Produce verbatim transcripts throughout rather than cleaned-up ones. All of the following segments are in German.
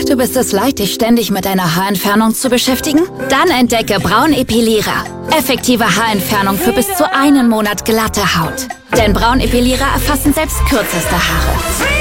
du bist es leid, dich ständig mit deiner Haarentfernung zu beschäftigen? Dann entdecke Braunepilierer. Effektive Haarentfernung für bis zu einen Monat glatte Haut. Denn Braunepilierer erfassen selbst kürzeste Haare.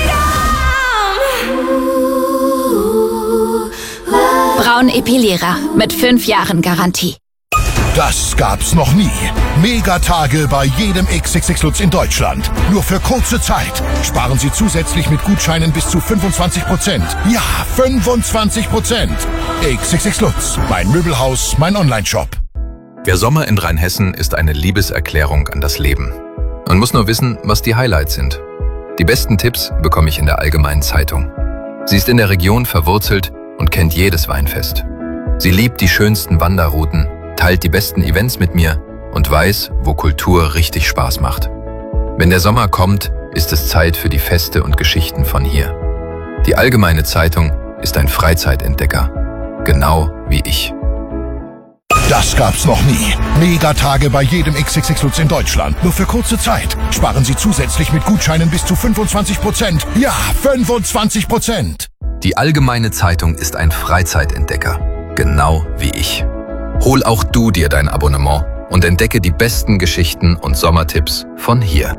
Braunepilierer mit fünf Jahren Garantie. Das gab's noch nie. Megatage bei jedem X X X Lutz in Deutschland. Nur für kurze Zeit. Sparen Sie zusätzlich mit Gutscheinen bis zu fünfundzwanzig Prozent. Ja, fünfundzwanzig Prozent. X X X Lutz, mein Möbelhaus, mein Onlineshop. Der Sommer in Rheinhessen ist eine Liebeserklärung an das Leben. Man muss nur wissen, was die Highlights sind. Die besten Tipps bekomme ich in der Allgemeinen Zeitung. Sie ist in der Region verwurzelt und kennt jedes Weinfest. Sie liebt die schönsten Wanderrouten, teilt die besten Events mit mir und weiß, wo Kultur richtig Spaß macht. Wenn der Sommer kommt, ist es Zeit für die Feste und Geschichten von hier. Die Allgemeine Zeitung ist ein Freizeitentdecker, genau wie ich. Das gab's noch nie. Megatage bei jedem X X X Lutz in Deutschland. Nur für kurze Zeit. Sparen Sie zusätzlich mit Gutscheinen bis zu fünfundzwanzig Prozent. Ja, fünfundzwanzig Prozent. Die Allgemeine Zeitung ist ein Freizeitentdecker, genau wie ich. Hol auch du dir dein Abonnement und entdecke die besten Geschichten und Sommertipps von hier.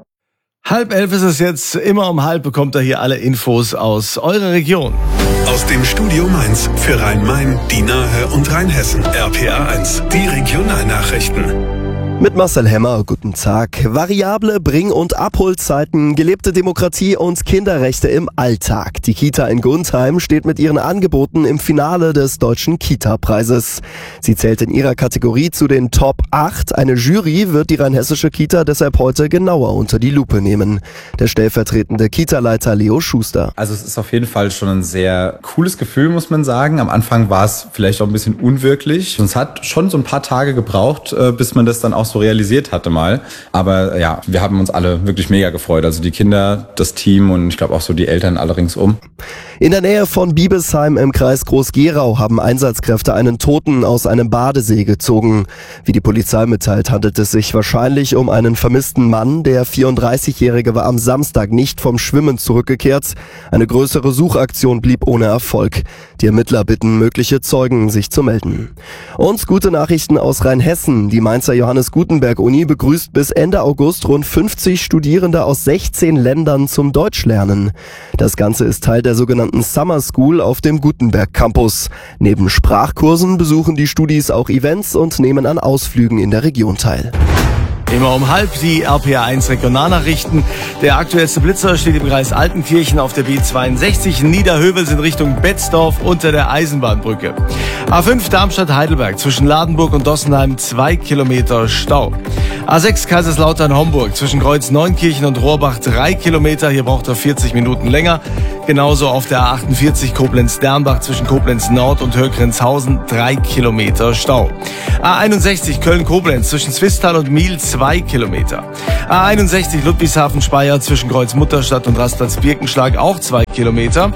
Halb elf ist es jetzt. Immer um halb bekommt ihr hier alle Infos aus eurer Region. Aus dem Studio Mainz für Rhein-Main, die Nahe und Rheinhessen. R P R eins, die Regionalnachrichten. Mit Marcel Hemmer, guten Tag. Variable Bring- und Abholzeiten, gelebte Demokratie und Kinderrechte im Alltag. Die Kita in Gundheim steht mit ihren Angeboten im Finale des Deutschen Kita-Preises. Sie zählt in ihrer Kategorie zu den Top acht. Eine Jury wird die rheinhessische Kita deshalb heute genauer unter die Lupe nehmen. Der stellvertretende Kita-Leiter Leo Schuster. Also es ist auf jeden Fall schon ein sehr cooles Gefühl, muss man sagen. Am Anfang war es vielleicht auch ein bisschen unwirklich. Und es hat schon so ein paar Tage gebraucht, bis man das dann auch so realisiert hatte mal. Aber ja, wir haben uns alle wirklich mega gefreut. Also die Kinder, das Team und ich glaube auch so die Eltern alle ringsum. In der Nähe von Biebesheim im Kreis Groß-Gerau haben Einsatzkräfte einen Toten aus einem Badesee gezogen. Wie die Polizei mitteilt, handelt es sich wahrscheinlich um einen vermissten Mann. Der vierunddreißigjährige war am Samstag nicht vom Schwimmen zurückgekehrt. Eine größere Suchaktion blieb ohne Erfolg. Die Ermittler bitten mögliche Zeugen, sich zu melden. Und gute Nachrichten aus Rheinhessen. Die Mainzer Johannes Gutenberg-Uni begrüßt bis Ende August rund fünfzig Studierende aus sechzehn Ländern zum Deutschlernen. Das Ganze ist Teil der sogenannten Summer School auf dem Gutenberg Campus. Neben Sprachkursen besuchen die Studis auch Events und nehmen an Ausflügen in der Region teil. Immer um halb die R P R eins Regionalnachrichten. Der aktuellste Blitzer steht im Kreis Altenkirchen auf der B zweiundsechzig. Niederhövel in Richtung Betzdorf unter der Eisenbahnbrücke. A fünf Darmstadt-Heidelberg zwischen Ladenburg und Dossenheim zwei Kilometer Stau. A sechs Kaiserslautern-Homburg zwischen Kreuz-Neunkirchen und Rohrbach drei Kilometer. Hier braucht er vierzig Minuten länger. Genauso auf der A achtundvierzig Koblenz-Dernbach zwischen Koblenz-Nord und Höckrenshausen drei Kilometer Stau. A einundsechzig Köln-Koblenz zwischen Zwistal und Miel zwei Kilometer. A einundsechzig Ludwigshafen-Speyer zwischen Kreuz-Mutterstadt und Rastatz-Birkenschlag auch zwei Kilometer.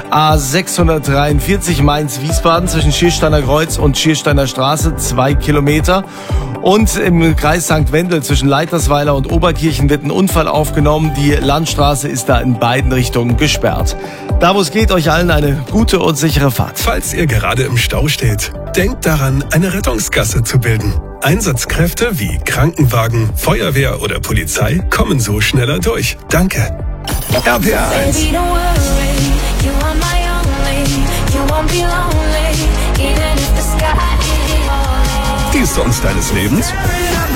A sechshundertdreiundvierzig Mainz-Wiesbaden zwischen Schiersteiner Kreuz und Schiersteiner Straße zwei Kilometer. Und im Kreis Sankt Wendel zwischen Leitersweiler und Oberkirchen wird ein Unfall aufgenommen. Die Landstraße ist da in beiden Richtungen gesperrt. Da wo es geht, euch allen eine gute und sichere Fahrt. Falls ihr gerade im Stau steht, denkt daran, eine Rettungsgasse zu bilden. Einsatzkräfte wie Krankenwagen, Feuerwehr oder Polizei kommen so schneller durch. Danke. R P R eins. Die Songs deines Lebens?